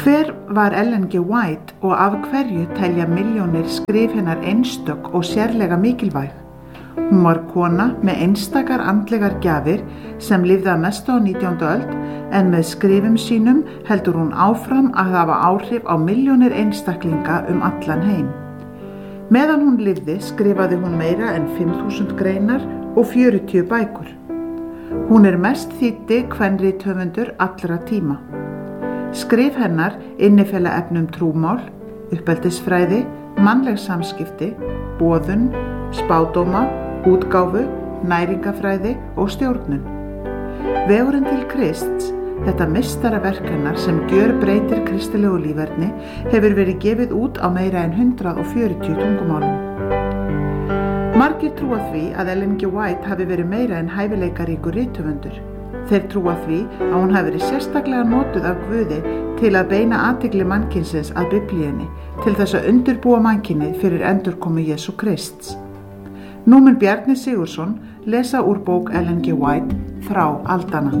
Hver var Ellen G. White og af hverju telja milljónir skrif hennar einstök og sérlega mikilvæg? Hún var kona með einstakar andlegar gjafir sem lifði að mestu á 19. öld en með skrifum sínum heldur hún áfram að hafa áhrif á milljónir einstaklinga allan heim. Meðan hún lifði skrifaði hún meira en 5.000 greinar og 40 bækur. Hún mest þýddi kvenrithöfundur allra tíma. Skrif hennar innifela efni trúmál, uppeldisfræði, mannleg samskipti, boðun, spádóma, útgáfu, næringafræði og stjórnun. Vegurinn til Krists, þetta meistaraverk hennar sem gjörbreytir kristilegu líferni, hefur verið gefið út á meira en 140 tungumálum. Margir trúa því að Ellen G. White hafi verið meira en hæfileikaríkur rithöfundur. Þeir trúa því að hún hafi verið sérstaklega notuð af Guði til að beina athygli mannkynsins að Biblíunni til þess að undirbúa mannkynið fyrir endurkomu Jesú Krists. Nú mun Bjarni Sigurðsson lesa úr bók Ellen G. White Þrá aldanna.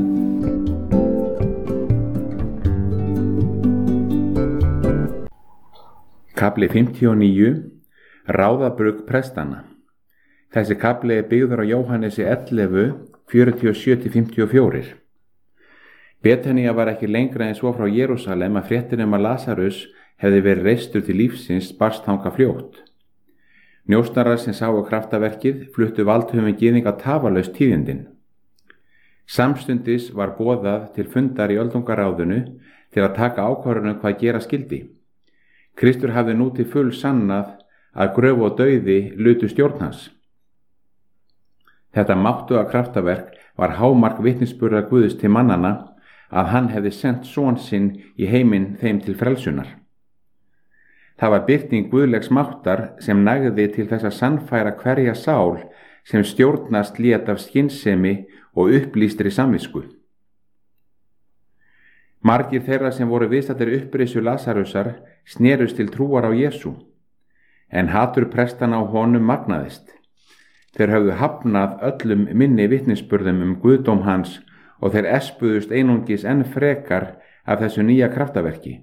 Kafli 59 Ráðabrugg prestanna. Þessi kafli byggður á Jóhannesi 11, 47-54. Betanía var ekki lengra en svo frá Jerúsalem að fréttin að Lasarus hefði verið reistur til lífsins barst þangað fljótt. Njósnarar sem sáu kraftaverkið fluttu valdhöfum gyðinga tafarlaust tíðindin. Samstundis var boðað til fundar í öldungaráðinu til að taka ákvörðun hvað gera skyldi. Kristur hafði nú til full sannað að gröf og dauði lutu stjórn hans. Þetta máttuga kraftaverk var hámark vitnisburðar Guðs til mannana að hann hefði sent son sinn í heiminn þeim til frelsunar. Það var birting guðlegs máttar sem nægði til þess að sannfæra hverja sál sem stjórnast lét af skynsemi og upplýstri samvisku. Margir þeirra sem voru viðstaddir upprisu Lasarusar snerust til trúar á Jesú, en hatur prestana á honum magnaðist. Þeir höfðu hafnað öllum minni vitnisburðum guðdóm hans og þeir espuðust einungis enn frekar af þessu nýja kraftaverki.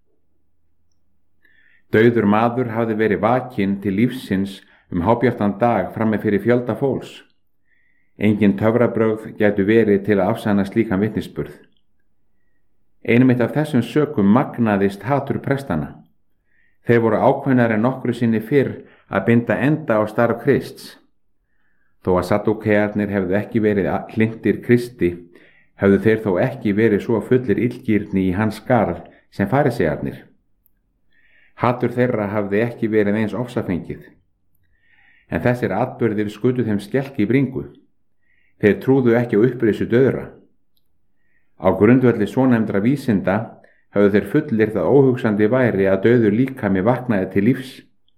Dauður maður hafði verið vakinn til lífsins hábjartan dag frammi fyrir fjölda fólks. Engin töfrabrögð gætu verið til að afsanna slíkan vitnisburð. Einmitt af þessum sökum magnaðist hatur prestana. Þeir voru ákveðnari en nokkru sinni fyrr að binda enda á starf Krists. Þó að Sadúkearnir hefðu ekki verið hlynntir Kristi, hefðu þeir þó ekki verið svo fullir illgirni í hans garð sem farisearnir. Hatur þeirra hafði ekki verið eins ofsafengið. En þessir atburðir skutu þeim skelk í bringu. Þeir trúðu ekki á upprisu dauðra. Á grundvelli svonefndra vísinda höfðu þeir fullir það óhugsandi væri að dauður líkami vaknaði til lífs.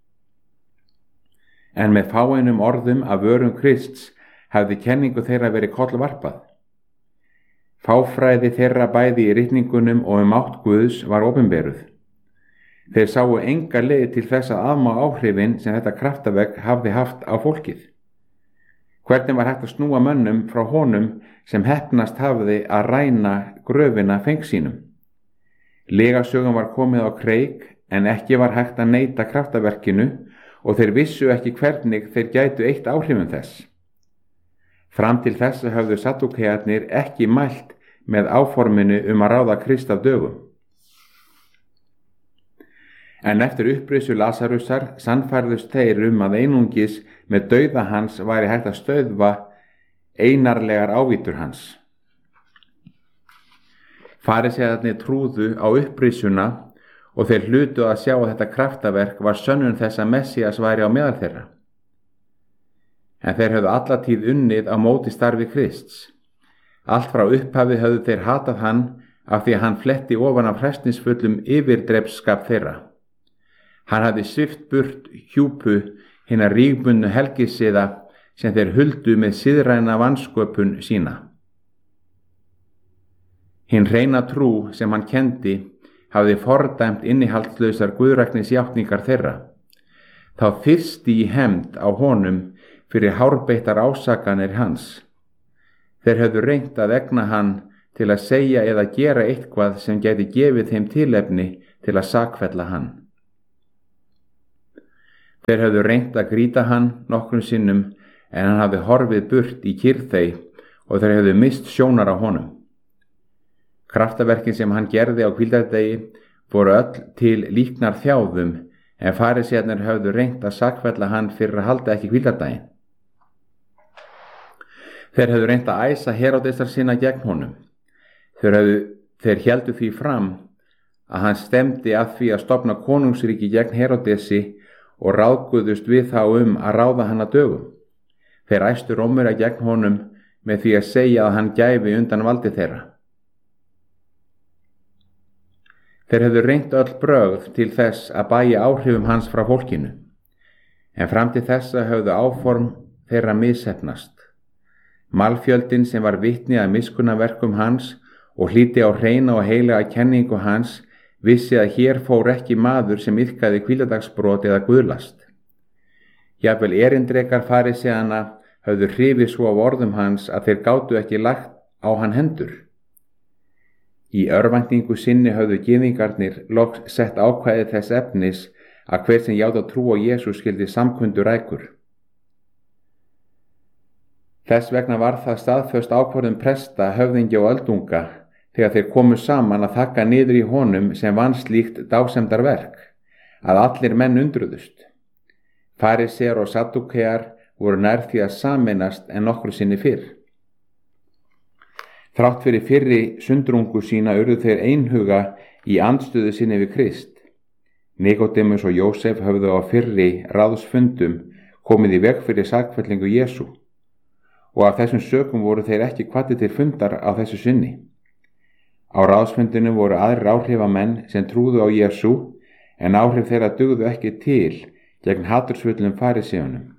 En með fáeinum orðum af vörum Krists hafði kenningu þeirra verið kollvarpað. Fáfræði þeirra bæði í ritningunum og mátt Guðs var opinberuð. Þeir sáu enga leið til þess að afmá áhrifin sem þetta kraftaverk hafði haft á fólkið. Hvernig var hægt að snúa mönnum frá honum sem heppnast hafði að ræna gröfina feng sínum? Legasögum var komið á kreik en ekki var hægt að neita kraftaverkinu og þeir vissu ekki hvernig þeir gætu eitt áhrifum þess. Fram til þess höfðu Sadúkearnir ekki mælt með áforminu að ráða Krist af dögum. En eftir upprisu Lasarusar sannfærðust þeir að einungis með dauða hans væri hægt að stöðva einarlegar ávítur hans. Farisearnir trúðu á upprisuna og þeir hlutu að sjá að þetta kraftaverk var sönnun þess að Messías væri á meðal þeirra. En þeir höfðu alla tíð unnið á móti starfi Krists. Allt frá upphafi höfðu þeir hatað hann af því að hann fletti ofan af hræsnisfullum yfirdrepsskap þeirra. Hann hafði svipt burt hjúpu hinna rígbundnu helgisiða sem þeir huldu með siðræna vansköpun sína. Hinn hreina trú sem hann kendi hafði fordæmt innihaldslausar guðræknisjátningar þeirra. Þá þyrsti í hefnd á honum fyrir hárbeittar ásakanir hans. Þeir höfðu reynt að egna hann til að segja eða gera eitthvað sem gæti gefið þeim tilefni til að sakfella hann. Þeir höfðu reynt að grýta hann nokkrum sinnum en hann hafði horfið burt í kyrrþey og þeir höfðu mist sjónar á honum. Kraftaverkin sem hann gerði á hvíldardegi voru öll til líknar þjáðum en farisæarnir höfðu reynt að sakfella hann fyrir að halda ekki hvíldardaginn. Þeir höfðu reynt að æsa Heródesar sína gegn honum. Þeir héldu því fram að hann stemdi að því að stofna konungsríki gegn Heródesi og ráðguðust við þá að ráða hann að dögum. Þeir æstu Rómverja gegn honum með því að segja að hann gæfi undan valdi þeirra. Þeir höfðu reynt öll brögð til þess að bæja áhrifum hans frá fólkinu, en fram til þessa höfðu áform þeirra misheppnast. Malfjöldin sem var vitni að miskunnaverkum hans og hlýddi á hreina og heilaga kenningu hans vissi að hér fór ekki maður sem iðkaði hvíladagsbrot eða guðlast. Jafnvel erindrekar farisæana höfðu hrifið svo af orðum hans að þeir gátu ekki lagt á hann hendur. Í örvæntingu sinni höfðu gyðingarnir loks sett ákvæði þess efnis að hver sem játa trú á Jesú skyldi samkundur rækur. Þess vegna var það staðföst ákvörðun presta, höfðingja og öldunga þegar þeir komu saman að þakka niður í honum sem vann slíkt dásemdarverk, að allir menn undruðust. Farisæar og saddúkear voru nær því að sameinast en nokkru sinni fyrr. Þrátt fyrir fyrri sundrungu sína urðu þeir einhuga í andstöðu sinni við Krist. Nikodémus og Jósef höfðu á fyrri ráðsfundum komið í veg fyrir sakfellingu Jesú og af þessum sökum voru þeir ekki hvattir til fundar á þessu sinni. Á ráðsfundinu voru aðrir áhrifamenn sem trúðu á Jesú en áhrif þeirra dugðu ekki til gegn hatursfullum farisæunum.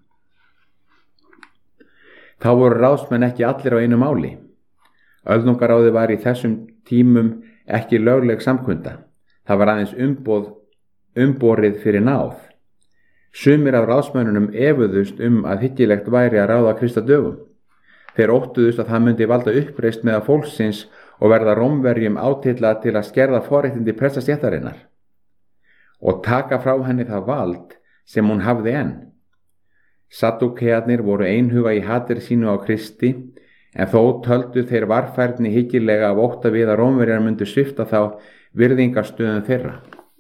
Þá voru ráðsmenn ekki allir á einu máli. Öldungaráði var í þessum tímum ekki lögleg samkunda. Það var aðeins umborið fyrir náð. Sumir af ráðsmönnunum efuðust að hyggilegt væri að ráða Krist á dögum. Þeir óttuðust að það myndi valda uppreisn meðal fólksins og verða Rómverjum átilla til að skerða forréttindi prestastéttarinnar og taka frá henni það vald sem hún hafði enn. Saddúkearnir voru einhuga í hatur sínu á Kristi en þó töldu þeir varfærni hyggilega af ótta við að Rómverjar myndu svipta þá virðingarstöðum þeirra.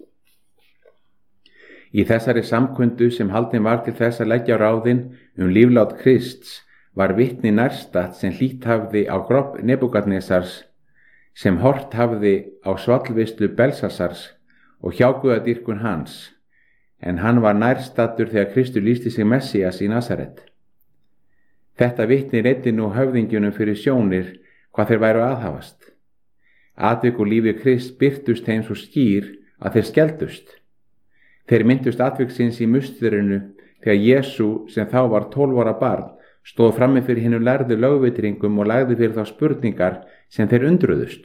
Í þessari samkundu sem haldin var til þess að leggja ráðin líflát Krists var vitni nærstatt sem hlýtt hafði á grobb Nebúkadnesars, sem hort hafði á svallvislu Belsasars og hjáguðadýrkun hans, en hann var nærstattur þegar Kristur lýsti sig Messías í Nasaret. Þetta vitni reiddi nú höfðingjunum fyrir sjónir hvað þeir væru aðhafast. Atvik og lífi Krist birtust þeim svo skýr að þeir skeldust. Þeir myndust atviksins í musterinu þegar Jesú, sem þá var 12 ára barn, stóð frammi fyrir hinum lærðu lögvitringum og lagði fyrir þá spurningar sem þeir undruðust.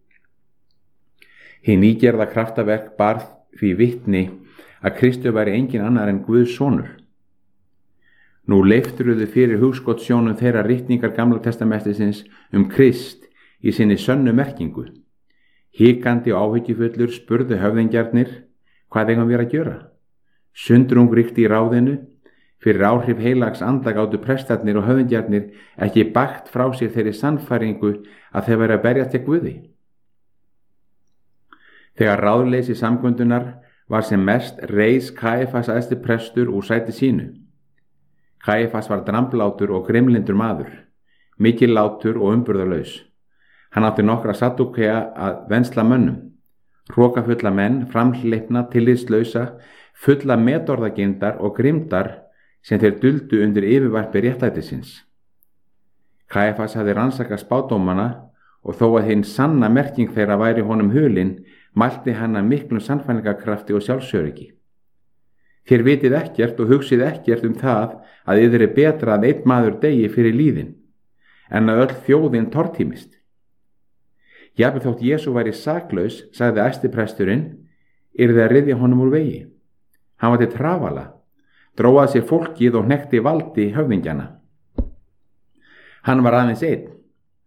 Hið nýgerða kraftaverk bar því vitni að Kristur væri engin annar en Guðs sonur. Nú leifturuðu fyrir hugskotssjónum þeirra ritningar Gamla testamentisins Krist í sinni sönnu merkingu. Hikandi og áhyggjufullur spurðu höfðingjarnir hvað eigum við að gera. Sundrung ríkti í ráðinu. Fyrir áhrif heilags anda gátu prestarnir og höfðingjarnir ekki bagt frá sér þeirri sannfæringu að þeir væru að berjast gegn Guði. Þegar ráðleysi samkundunar var sem mest reis Kæfas æðsti prestur úr sæti sínu. Kæfas var dramblátur og grimlindur maður, mikillátur og umburðarlaus. Hann átti nokkra saddúkea að vensla mönnum, hrokafulla menn, framhleypna, tillitslausa, fulla metorðagindar og grimdar sem þeir duldu undir yfirvarpi réttlætisins. Kæfas hafði rannsakað spádómana og þó að hinn sanna merking þeirra væri honum hulin, mælti hann að miklum sannfæringarkrafti og sjálfsöryggi. Þér vitið ekkert og hugsið ekkert það að yður er betra að einn maður degi fyrir líðin, en að öll þjóðin tortímist. Jafnvel þótt Jesú væri saklaus, sagði æðstipresturinn, yrði að ryðja honum úr vegi. Hann var til trafala, dróað sér fólkið og hnekkti valdi höfðingjana. Hann var aðeins einn.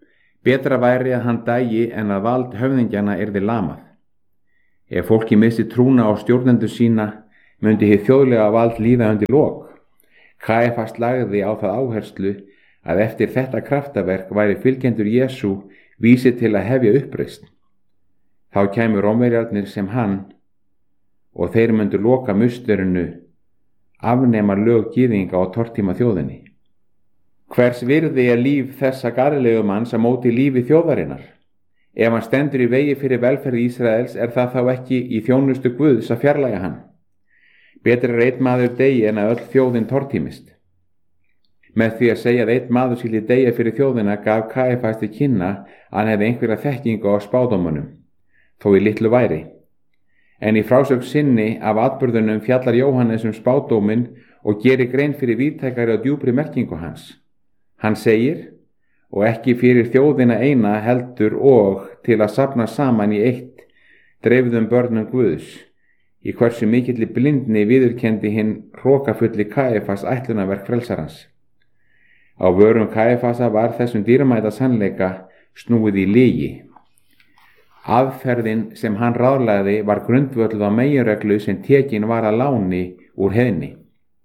Betra væri að hann dægi en að vald höfðingjana yrði lamað. Ef fólki missti trúna á stjórnendur sína, myndi hið þjóðlega vald líða undir lok. Kaífas lagði á það áherslu að eftir þetta kraftaverk væri fylgjendur Jesú vísi til að hefja uppreisn. Þá kæmu Rómverjarnir sem hann og þeir myndu loka musterinu, afnema lög gyðinga og tortíma þjóðinni. Hvers virði er líf þessa Galilegumanns á móti lífi þjóðarinnar? Ef hann stendur í vegi fyrir velferð Ísraels, er það þá ekki í þjónustu Guðs að fjarlægja hann? Betur er einn maður deyi en að öll þjóðin tortímist. Með því að segja að einn maður skyldi deyja fyrir þjóðina gaf Kaífas til kynna að hann hefði einhverja þekkingu á spádómunum, þó í litlu væri. En í frásögn sinni af atburðunum fjallar Jóhannes spádóminn og gerir grein fyrir víðtækari og djúpri merkingu hans. Hann segir, og ekki fyrir þjóðina eina heldur og til að safna saman í eitt dreifðum börnum Guðs, í hversu mikilli blindni viðurkenndi hinn hrokafulli Kaífas ætlunarverk frelsarans. Á vörum Kaífasa var þessum dýrmæta sannleika snúið í lygi. Aðferðin sem hann ráðlagði var grundvölluð á meginreglu sem tekin var að láni úr heiðni.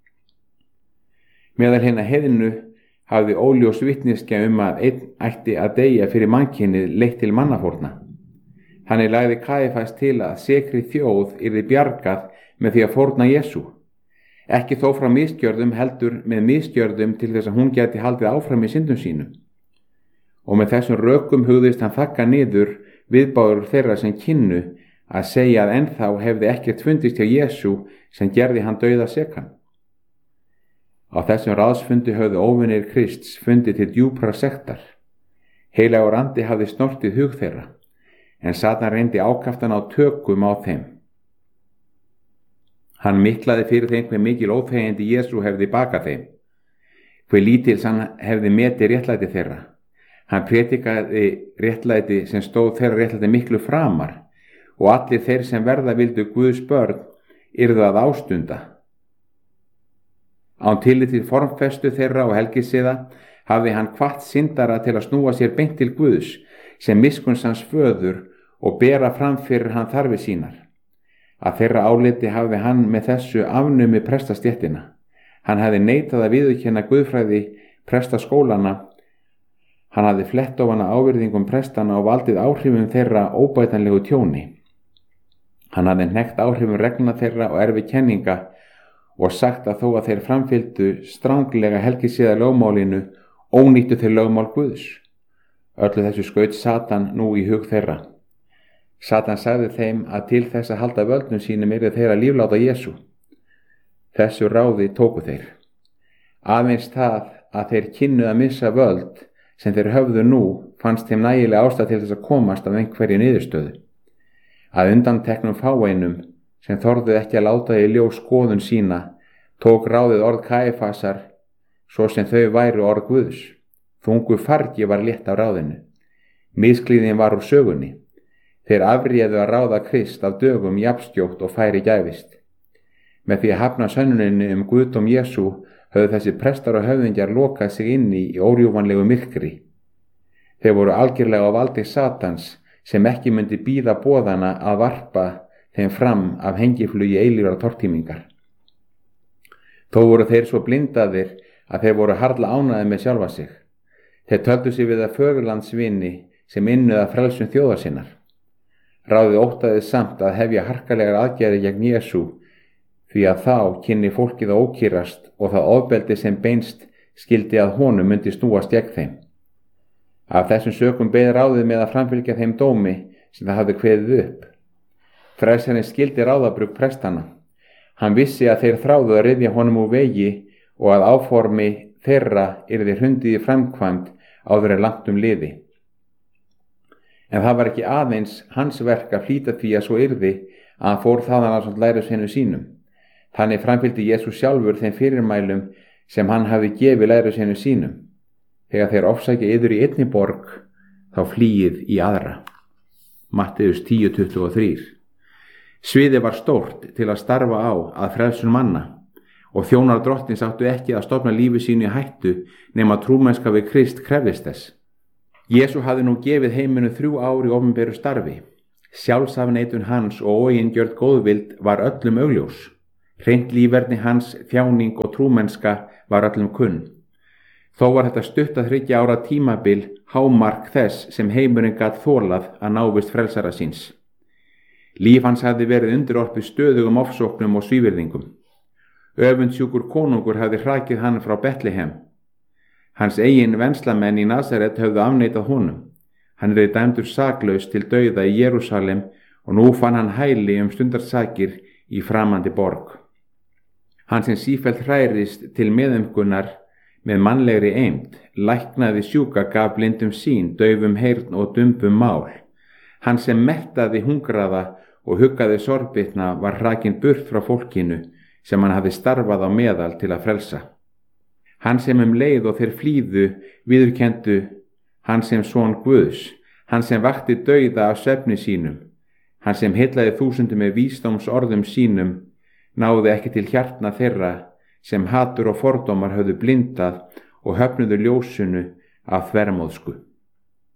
Meðal hinna heiðnu hafði óljós vitneskja að einn ætti að deyja fyrir mannkynið leitt til mannafórna. Þannig lagði Kaífas til að sekri þjóð yrði bjargað með því að fórna Jesú. Ekki þó frá misgjörðum heldur með misgjörðum til þess að hún gæti haldið áfram í syndum sínum. Og með þessum rökum hugðist hann þakka niður viðbáður þeirra sem kynnu að segja að ennþá hefði ekkert fundist hjá Jesú sem gerði hann dauða sekan. Á þessum ráðsfundi höfðu óvinir Krists fundið til djúpra sektar. Heilagur andi hafði snortið hug þeirra, en Satan reyndi ákaftan á tökum á þeim. Hann miklaði fyrir þeim hve mikil óþægindi Jesú hefði bakað þeim, hve lítils hann hefði metið réttlæti þeirra. Hann prédikaði réttlæti sem stóð þeirra réttlæti miklu framar og allir þeir sem verða vildu Guðs börn yrðu að ástunda. Án tillit til formfestu þeirra og helgisiða hafði hann hvatt syndara til að snúa sér beint til Guðs sem miskunns hans föður og bera fram fyrir hann þarfir sínar. Að þeirra áliti hafði hann með þessu afnumi prestastéttina. Hann hafði neitað að viðurkenna guðfræði prestaskólana. Hann hafði flett ofan ávirðingum prestana og valdið áhrifum þeirra óbætanlegu tjóni. Hann hafði hnekkt áhrifum reglna þeirra og erfi kenninga og sagt að þó að þeir framfylgdu stranglega helgisiða lögmálinu ónýttu þeir lögmál Guðs. Öllu þessu skaut Satan nú í hug þeirra. Satan sagði þeim að til þess að halda völdum sínum yrðu þeir að lífláta Jesú. Þessu ráði tóku þeir. Aðeins það að þeir kynnu að missa völd sem þeir höfðu nú fannst þeim nægilega ástæða til þess að komast af einhverju niðurstöðu. Að undanteknum fáeinum sem þorðu ekki að láta í ljós skoðun sína tók ráðið orð Kaífasar svo sem þau væru orð Guðs. Þungu fargi var létt af ráðinu. Misklíðin var úr sögunni. Þeir afréðu að ráða Krist af dögum jafnskjótt og færi gæfist. Með því að hafna sönnuninni guðdóm Jesú höfðu þessi prestar og höfðingjar lokað sig inni í órjúfanlegu myrkri. Þeir voru algjörlega á valdi Satans sem ekki myndi bíða boðana að varpa þeim fram af hengiflugi eilífrar tortímingar. Þó voru þeir svo blindaðir að þeir voru harla ánægðir með sjálfa sig. Þeir töldu sig við að fögurlandsvini sem innuðu að frelsun þjóðar sinnar. Ráðið óttaði samt að hefja harkalegar aðgerðir gegn Jesú því að þá kynni fólkið að ókýrast og það ofbeldi sem beinst skildi að honum myndi snúast gegn þeim. Af þessum sökum beið ráðið með að framfylgja þeim dómi sem það hafði kveðið upp. Frelsarinn skildi ráðabrugg prestana. Hann vissi að þeir þráðu að ryðja honum úr vegi og að áformi þeirra yrði hrundið í framkvæmd áður en langt liði. En það var ekki aðeins hans verk að flýta því að svo yrði að hann fór þaðan ásamt lærisveinum sínum. Þannig framfylgdi Jesús sjálfur þeim fyrirmælum sem hann hafi gefið lærisveinum sínum. Þegar þeir ofsækja yður í einni borg, þá flýið í aðra. Matteus 10:23. Sviðið var stórt til að starfa á að frelsun manna og þjónar drottins áttu ekki að stofna lífi sínu í hættu nema trúmennska við Krist krefðist þess. Jesú hafði nú gefið heiminu 3 ár í opinberu starfi. Sjálfsafneitun hans og óeigingjörn góðvild var öllum augljós. Hreint líferni hans, þjáning og trúmennska var öllum kunn. Þó var þetta stutta 3 ára tímabil hámark þess sem heimurinn gat þolað að návist frelsara síns. Líf hans hafði verið undirorpið stöðugum ofsóknum og svívirðingum. Öfundsjúkur konungur hafði hrakið hann frá Betlehem. Hans eigin venslamenn í Nasaret höfðu afneitað honum. Hann yrði dæmdur saklaus til dauða í Jerúsalem og nú fann hann hæli stundarsakir í framandi borg. Hann sem sífellt hrærist til meðumkunar með mannlegri eymd, læknaði sjúka, gaf blindum sýn, daufum heyrn og dumbum mál. Hann sem mettaði hungraða og huggaði sorgbitna var hrakinn burt frá fólkinu sem hann hafði starfað á meðal til að frelsa. Hann sem leið og þeir flýðu viðurkenndu hann sem son Guðs, hann sem vakti dauða af svefni sínum, hann sem heillaði þúsundum með vísdómsorðum sínum, náði ekki til hjartna þeirra sem hatur og fordómar höfðu blindað og höfnuðu ljósinu af þvermóðsku.